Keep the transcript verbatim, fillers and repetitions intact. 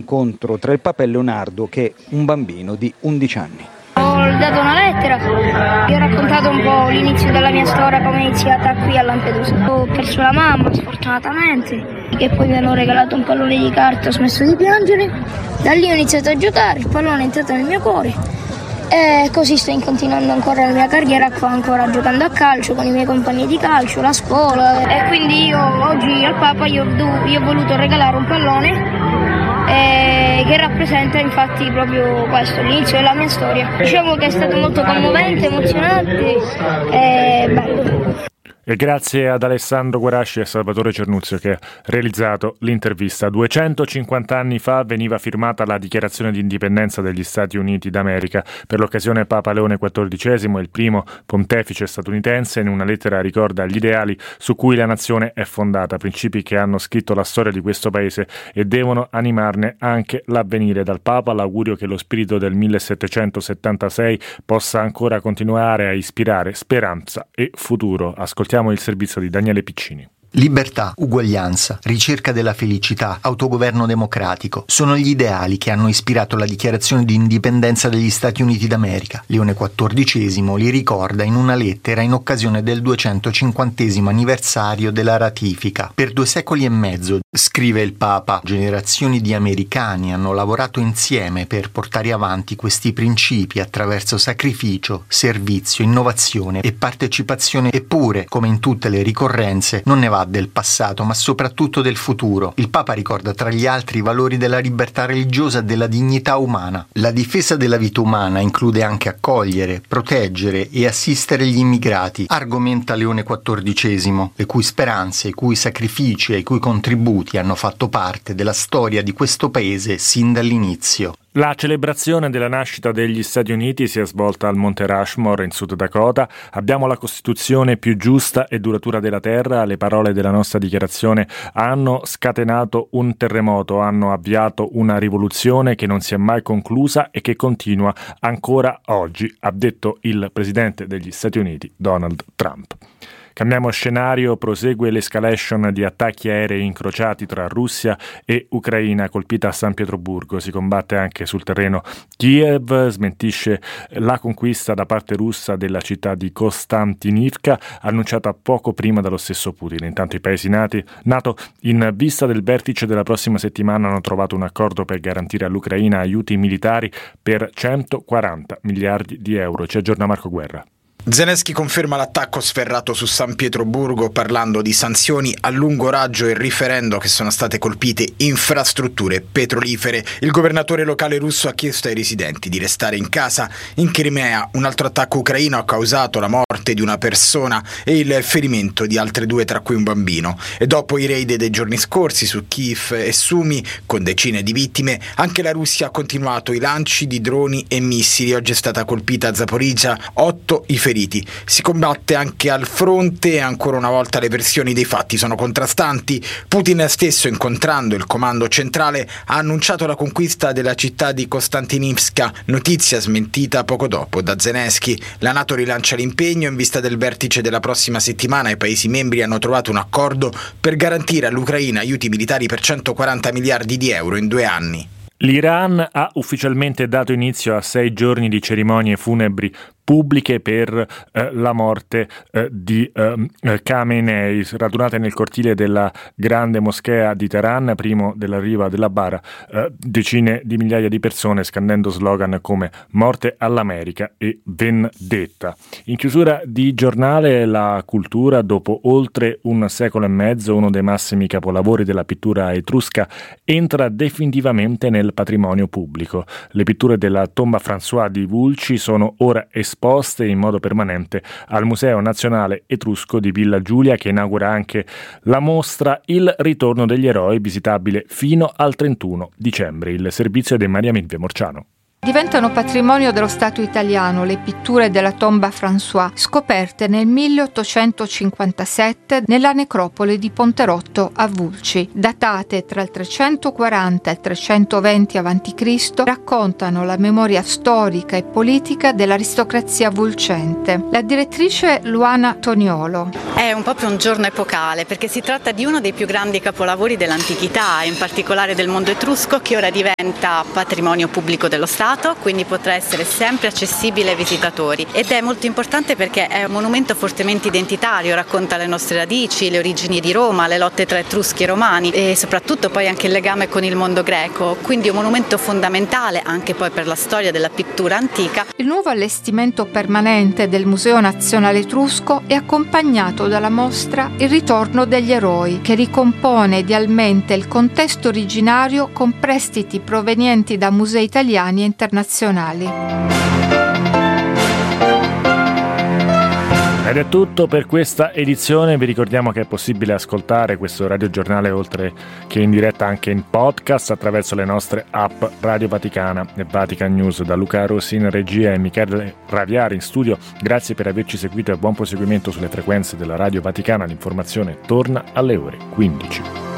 incontro tra il Papa e Leonardo, che è un bambino di undici anni. Ho dato una lettera, gli ho raccontato un po' l'inizio della mia storia, come è iniziata qui a Lampedusa. Ho perso la mamma, sfortunatamente, e poi mi hanno regalato un pallone di carta, ho smesso di piangere. Da lì ho iniziato a giocare, il pallone è entrato nel mio cuore e così sto continuando ancora la mia carriera qua, ancora giocando a calcio con i miei compagni di calcio, la scuola. E quindi io oggi al Papa io ho, io ho voluto regalare un pallone Eh, che rappresenta infatti proprio questo, l'inizio della mia storia. Diciamo che è stato molto commovente, emozionante e bello. E grazie ad Alessandro Guarasci e Salvatore Cernuzio che ha realizzato l'intervista. duecentocinquanta anni fa veniva firmata la dichiarazione di indipendenza degli Stati Uniti d'America. Per l'occasione Papa Leone quattordicesimo, il primo pontefice statunitense, in una lettera ricorda gli ideali su cui la nazione è fondata, principi che hanno scritto la storia di questo paese e devono animarne anche l'avvenire. Dal Papa l'augurio che lo spirito del millesettecentosettantasei possa ancora continuare a ispirare speranza e futuro. Ascoltiamo il servizio di Daniele Piccini. Libertà, uguaglianza, ricerca della felicità, autogoverno democratico sono gli ideali che hanno ispirato la dichiarazione di indipendenza degli Stati Uniti d'America. Leone quattordicesimo li ricorda in una lettera in occasione del duecentocinquantesimo anniversario della ratifica. Per due secoli e mezzo, scrive il Papa, generazioni di americani hanno lavorato insieme per portare avanti questi principi attraverso sacrificio, servizio, innovazione e partecipazione, eppure, come in tutte le ricorrenze, non ne va del passato, ma soprattutto del futuro. Il Papa ricorda tra gli altri i valori della libertà religiosa e della dignità umana. La difesa della vita umana include anche accogliere, proteggere e assistere gli immigrati, argomenta Leone quattordicesimo, le cui speranze, i cui sacrifici e i cui contributi hanno fatto parte della storia di questo paese sin dall'inizio. La celebrazione della nascita degli Stati Uniti si è svolta al Monte Rushmore in Sud Dakota. Abbiamo la Costituzione più giusta e duratura della terra. Le parole della nostra dichiarazione hanno scatenato un terremoto, hanno avviato una rivoluzione che non si è mai conclusa e che continua ancora oggi, ha detto il presidente degli Stati Uniti, Donald Trump. Cambiamo scenario, prosegue l'escalation di attacchi aerei incrociati tra Russia e Ucraina, colpita a San Pietroburgo. Si combatte anche sul terreno. Kiev smentisce la conquista da parte russa della città di Kostantinivka, annunciata poco prima dallo stesso Putin. Intanto i paesi nati, NATO, in vista del vertice della prossima settimana, hanno trovato un accordo per garantire all'Ucraina aiuti militari per centoquaranta miliardi di euro. Ci aggiorna Marco Guerra. Zelensky conferma l'attacco sferrato su San Pietroburgo parlando di sanzioni a lungo raggio e riferendo che sono state colpite infrastrutture petrolifere. Il governatore locale russo ha chiesto ai residenti di restare in casa. In Crimea un altro attacco ucraino ha causato la morte di una persona e il ferimento di altre due, tra cui un bambino. E dopo i raid dei giorni scorsi su Kiev e Sumi, con decine di vittime, anche la Russia ha continuato i lanci di droni e missili. Oggi è stata colpita a Zaporizhzhia, otto i feriti. Si combatte anche al fronte e ancora una volta le versioni dei fatti sono contrastanti. Putin stesso, incontrando il comando centrale, ha annunciato la conquista della città di Kostantinivka, notizia smentita poco dopo da Zelensky. La NATO rilancia l'impegno in vista del vertice della prossima settimana. I paesi membri hanno trovato un accordo per garantire all'Ucraina aiuti militari per centoquaranta miliardi di euro in due anni. L'Iran ha ufficialmente dato inizio a sei giorni di cerimonie funebri pubbliche per eh, la morte eh, di eh, Khamenei, radunate nel cortile della grande moschea di Teheran, primo della riva della bara, eh, decine di migliaia di persone scandendo slogan come morte all'America e vendetta. In chiusura di giornale, la cultura, dopo oltre un secolo e mezzo, uno dei massimi capolavori della pittura etrusca, entra definitivamente nel patrimonio pubblico. Le pitture della tomba François di Vulci sono ora esposte in modo permanente al Museo Nazionale Etrusco di Villa Giulia, che inaugura anche la mostra Il ritorno degli eroi, visitabile fino al trentuno dicembre. Il servizio è di Maria Milvia Morciano. Diventano patrimonio dello Stato italiano le pitture della tomba François, scoperte nel milleottocentocinquantasette nella necropoli di Ponterotto a Vulci. Datate tra il trecentoquaranta e il trecentoventi avanti Cristo, raccontano la memoria storica e politica dell'aristocrazia vulcente. La direttrice Luana Toniolo. È un proprio un giorno epocale perché si tratta di uno dei più grandi capolavori dell'antichità, in particolare del mondo etrusco, che ora diventa patrimonio pubblico dello Stato, quindi potrà essere sempre accessibile ai visitatori. Ed è molto importante perché è un monumento fortemente identitario, racconta le nostre radici, le origini di Roma, le lotte tra etruschi e romani e soprattutto poi anche il legame con il mondo greco, quindi un monumento fondamentale anche poi per la storia della pittura antica. Il nuovo allestimento permanente del Museo Nazionale Etrusco è accompagnato dalla mostra Il ritorno degli eroi, che ricompone idealmente il contesto originario con prestiti provenienti da musei italiani e internazionali. Ed è tutto per questa edizione. Vi ricordiamo che è possibile ascoltare questo radiogiornale oltre che in diretta anche in podcast attraverso le nostre app Radio Vaticana e Vatican News. Da Luca Rossi in regia e Michele Raviari in studio, grazie per averci seguito e buon proseguimento sulle frequenze della Radio Vaticana. L'informazione torna alle ore quindici.